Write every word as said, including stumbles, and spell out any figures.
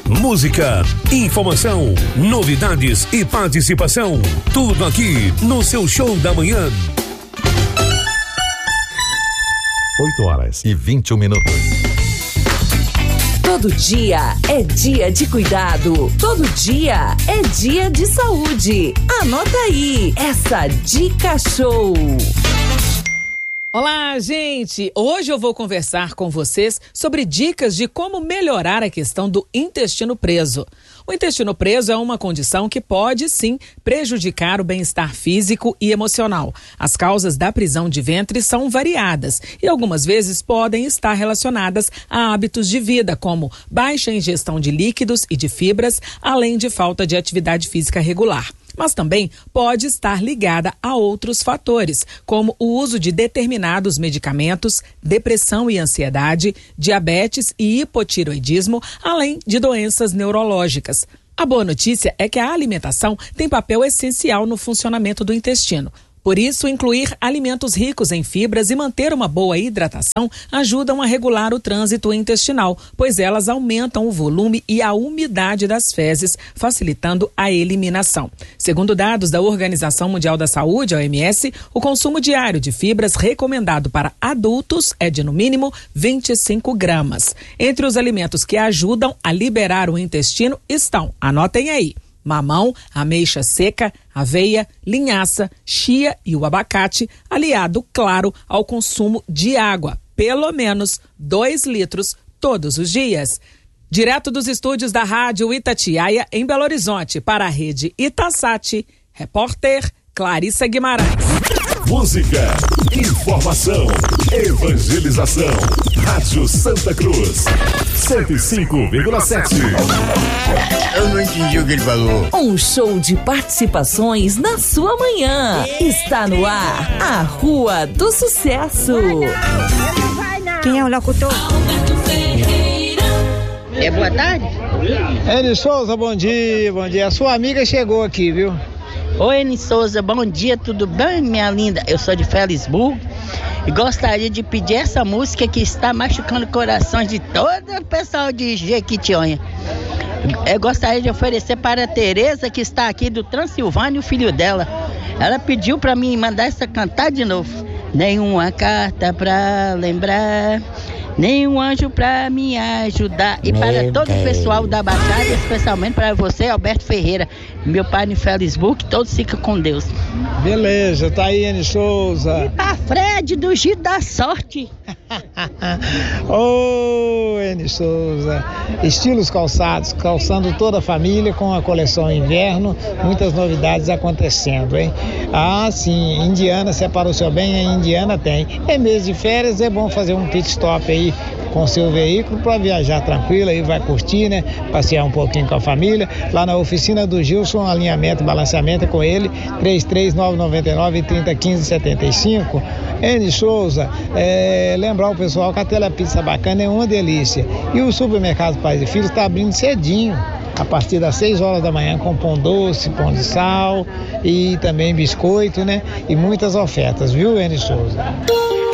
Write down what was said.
música, informação, novidades e participação. Tudo aqui no seu Show da Manhã. oito horas e vinte e um minutos. Todo dia é dia de cuidado. Todo dia é dia de saúde. Anota aí essa dica show. Olá, gente! Hoje eu vou conversar com vocês sobre dicas de como melhorar a questão do intestino preso. O intestino preso é uma condição que pode, sim, prejudicar o bem-estar físico e emocional. As causas da prisão de ventre são variadas e algumas vezes podem estar relacionadas a hábitos de vida, como baixa ingestão de líquidos e de fibras, além de falta de atividade física regular. Mas também pode estar ligada a outros fatores, como o uso de determinados medicamentos, depressão e ansiedade, diabetes e hipotiroidismo, além de doenças neurológicas. A boa notícia é que a alimentação tem papel essencial no funcionamento do intestino. Por isso, incluir alimentos ricos em fibras e manter uma boa hidratação ajudam a regular o trânsito intestinal, pois elas aumentam o volume e a umidade das fezes, facilitando a eliminação. Segundo dados da Organização Mundial da Saúde, a O M S, o consumo diário de fibras recomendado para adultos é de no mínimo vinte e cinco gramas. Entre os alimentos que ajudam a liberar o intestino estão, anotem aí, mamão, ameixa seca, aveia, linhaça, chia e o abacate, aliado, claro, ao consumo de água, pelo menos dois litros todos os dias. Direto dos estúdios da Rádio Itatiaia, em Belo Horizonte, para a rede Itasat, repórter Clarissa Guimarães. Música, informação, evangelização. Rádio Santa Cruz, cento e cinco vírgula sete. Eu não entendi o que ele falou. Um show de participações na sua manhã. Está no ar a Rua do Sucesso. Quem é o locutor? É, boa tarde. Eni Souza, bom dia, bom dia. A sua amiga chegou aqui, viu? Oi, Eni Souza, bom dia, tudo bem, minha linda? Eu sou de Felisburgo e gostaria de pedir essa música que está machucando corações de todo o pessoal de Jequitinhonha. Eu gostaria de oferecer para a Tereza, que está aqui do Transilvânia, o filho dela. Ela pediu para mim mandar essa cantar de novo. Nenhuma carta para lembrar, nenhum anjo pra me ajudar. E para meu todo Deus. O pessoal da Baixada, especialmente para você, Alberto Ferreira, meu pai no Facebook, todos ficam com Deus. Beleza, tá aí, Eni Souza. E pra Fred do Gito da Sorte. Ô, oh, Eni Souza. Estilos calçados, calçando toda a família com a coleção inverno, muitas novidades acontecendo, hein? Ah, sim, Indiana, separou seu bem, a Indiana tem. É mês de férias, é bom fazer um pit stop aí com seu veículo para viajar tranquilo, aí vai curtir, né? Passear um pouquinho com a família. Lá na oficina do Gilson, alinhamento, balanceamento é com ele, três três nove nove nove, três zero um cinco, sete cinco. Eni Souza, é, lembrar o pessoal que a Telepizza Bacana é uma delícia. E o supermercado Pais e Filhos está abrindo cedinho, a partir das seis horas da manhã, com pão doce, pão de sal e também biscoito, né? E muitas ofertas, viu, Eni Souza?